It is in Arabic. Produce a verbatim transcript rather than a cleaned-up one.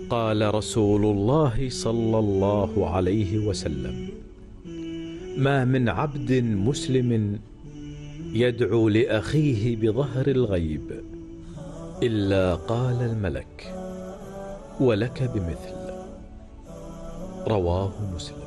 قال رسول الله صلى الله عليه وسلم: ما من عبد مسلم يدعو لأخيه بظهر الغيب إلا قال الملك: ولك بمثل. رواه مسلم.